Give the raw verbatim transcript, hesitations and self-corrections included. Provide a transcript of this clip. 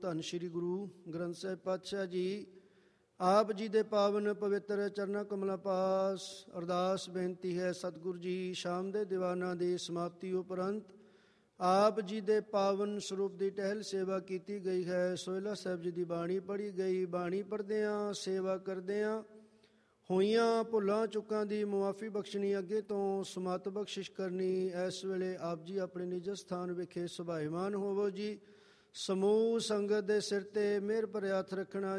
ਧੰਨ ਸ਼੍ਰੀ ਗੁਰੂ ਗ੍ਰੰਥ ਸਾਹਿਬ ਪਾਤਸ਼ਾਹ ਜੀ ਆਪ ਜੀ ਦੇ ਪਾਵਨ ਪਵਿੱਤਰ ਚਰਨਾਂ ਕਮਲਾਂ ਪਾਸ ਅਰਦਾਸ ਬੇਨਤੀ ਹੈ। ਸਤਿਗੁਰੂ ਜੀ ਸ਼ਾਮ ਦੇ ਦੀਵਾਨਾਂ ਦੀ ਸਮਾਪਤੀ ਉਪਰੰਤ ਆਪ ਜੀ ਦੇ ਪਾਵਨ ਸਰੂਪ ਦੀ ਟਹਿਲ ਸੇਵਾ ਕੀਤੀ ਗਈ ਹੈ। ਸੋਹਿਲਾ ਸਾਹਿਬ ਜੀ ਦੀ ਬਾਣੀ ਪੜ੍ਹੀ ਗਈ। ਬਾਣੀ ਪੜ੍ਹਦਿਆਂ ਸੇਵਾ ਕਰਦਿਆਂ ਹੋਈਆਂ ਭੁੱਲਾਂ ਚੁੱਕਾਂ ਦੀ ਮੁਆਫੀ ਬਖਸ਼ਣੀ, ਅੱਗੇ ਤੋਂ ਸਮਤ ਬਖਸ਼ਿਸ਼ ਕਰਨੀ। ਇਸ ਵੇਲੇ ਆਪ ਜੀ ਆਪਣੇ ਨਿਜ ਸਥਾਨ ਵਿਖੇ ਸੁਭਾਇਮਾਨ ਹੋਵੋ ਜੀ। ਸਮੂਹ ਸੰਗਤ ਦੇ ਸਿਰ ਤੇ ਮਿਹਰ ਭਰਿਆ ਹੱਥ ਰੱਖਣਾ